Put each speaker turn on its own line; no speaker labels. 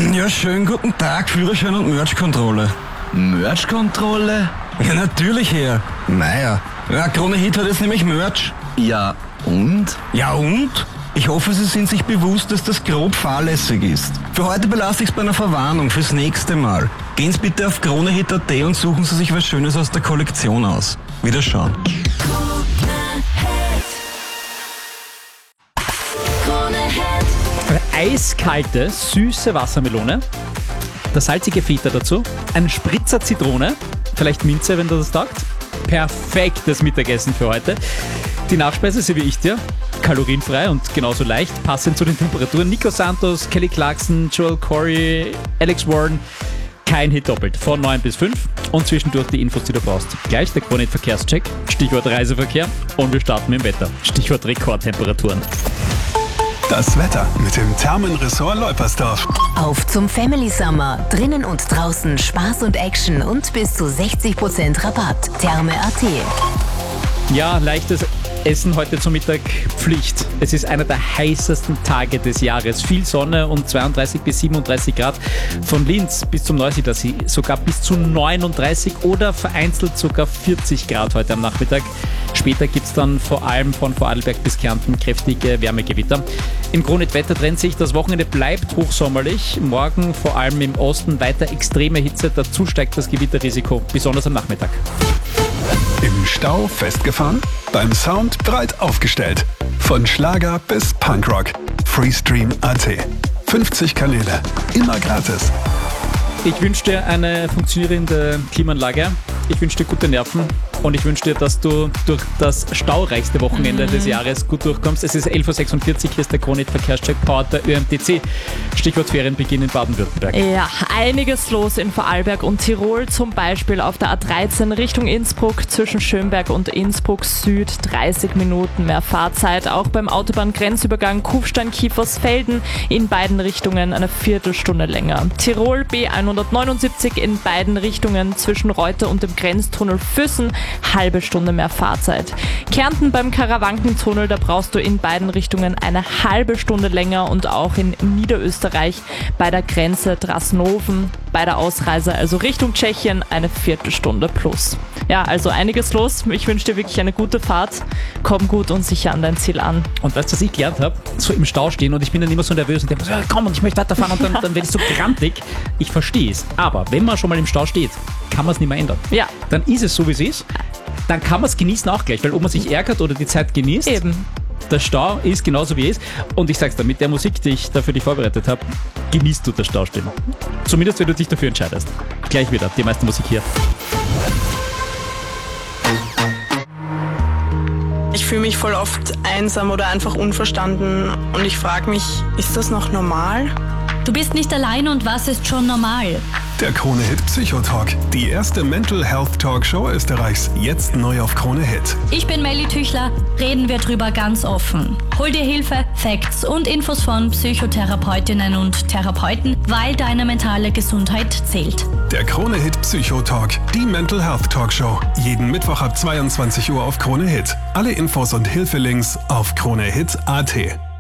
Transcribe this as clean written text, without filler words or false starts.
Ja, schönen guten Tag, Führerschein und Merch-Kontrolle.
Merch-Kontrolle?
Ja, natürlich, Herr. Naja, Krone Hit hat jetzt nämlich Merch.
Ja, und?
Ja, und? Ich hoffe, Sie sind sich bewusst, dass das grob fahrlässig ist. Für heute belasse ich es bei einer Verwarnung fürs nächste Mal. Gehen Sie bitte auf kronehit.at und suchen Sie sich was Schönes aus der Kollektion aus. Wiederschauen.
Eine eiskalte, süße Wassermelone, der salzige Feta dazu, ein Spritzer Zitrone, vielleicht Minze, wenn das taugt. Perfektes Mittagessen für heute. Die Nachspeise, so wie ich dir, kalorienfrei und genauso leicht, passend zu den Temperaturen. Nico Santos, Kelly Clarkson, Joel Corey, Alex Warren. Kein Hit doppelt, von 9 bis 5 und zwischendurch die Infos, die du brauchst. Gleich der Krone Hit Verkehrscheck, Stichwort Reiseverkehr und wir starten mit dem Wetter. Stichwort Rekordtemperaturen.
Das Wetter mit dem Thermenressort Leupersdorf.
Auf zum Family Summer. Drinnen und draußen Spaß und Action und bis zu 60% Rabatt. Therme.at.
Ja, leichtes Essen heute zum Mittag Pflicht. Es ist einer der heißesten Tage des Jahres. Viel Sonne und 32 bis 37 Grad. Von Linz bis zum Neusiedlersee sogar bis zu 39 oder vereinzelt sogar 40 Grad heute am Nachmittag. Später gibt es dann vor allem von Vorarlberg bis Kärnten kräftige Wärmegewitter. Im Krone Hit Wetter trennt sich, das Wochenende bleibt hochsommerlich. Morgen vor allem im Osten weiter extreme Hitze. Dazu steigt das Gewitterrisiko, besonders am Nachmittag.
Im Stau festgefahren? Beim Sound breit aufgestellt. Von Schlager bis Punkrock. Freestream.at. 50 Kanäle. Immer gratis.
Ich wünsche dir eine funktionierende Klimaanlage. Ich wünsche dir gute Nerven. Und ich wünsche dir, dass du durch das staureichste Wochenende des Jahres gut durchkommst. Es ist 11.46 Uhr, hier ist der Krone Hit Verkehrscheck, powered bei ÖMTC. Stichwort Ferienbeginn in Baden-Württemberg.
Ja, einiges los in Vorarlberg und Tirol, zum Beispiel auf der A13 Richtung Innsbruck zwischen Schönberg und Innsbruck Süd, 30 Minuten mehr Fahrzeit. Auch beim Autobahngrenzübergang Kufstein-Kiefersfelden in beiden Richtungen eine Viertelstunde länger. Tirol B179 in beiden Richtungen zwischen Reuter und dem Grenztunnel Füssen, halbe Stunde mehr Fahrzeit. Kärnten beim Karawankentunnel, da brauchst du in beiden Richtungen eine halbe Stunde länger und auch in Niederösterreich bei der Grenze Drasnoven bei der Ausreise, also Richtung Tschechien, eine Viertelstunde plus. Ja, also einiges los. Ich wünsche dir wirklich eine gute Fahrt. Komm gut und sicher an dein Ziel an.
Und weißt du, was ich gelernt habe? So im Stau stehen und ich bin dann immer so nervös und denke, ja, komm, und ich möchte weiterfahren und dann werde ich so grantig. Ich verstehe es. Aber wenn man schon mal im Stau steht, kann man es nicht mehr ändern.
Ja.
Dann ist es so, wie es ist. Dann kann man es genießen auch gleich, weil ob man sich ärgert oder die Zeit genießt,
Eben.
der Stau ist genauso wie es ist. Und ich sag's dir, mit der Musik, die ich da für dich vorbereitet habe, genießt du das Staustehen. Zumindest, wenn du dich dafür entscheidest. Gleich wieder, die meiste Musik hier.
Ich fühle mich voll oft einsam oder einfach unverstanden und ich frage mich, ist das noch normal?
Du bist nicht allein und was ist schon normal?
Der Krone Hit Psychotalk. Die erste Mental Health Talkshow Österreichs. Jetzt neu auf Krone Hit.
Ich bin Melly Tüchler, reden wir drüber ganz offen. Hol dir Hilfe, Facts und Infos von Psychotherapeutinnen und Therapeuten, weil deine mentale Gesundheit zählt.
Der Krone Hit Psychotalk. Die Mental Health Talkshow. Jeden Mittwoch ab 22 Uhr auf Krone Hit. Alle Infos und Hilfelinks auf kronehit.at.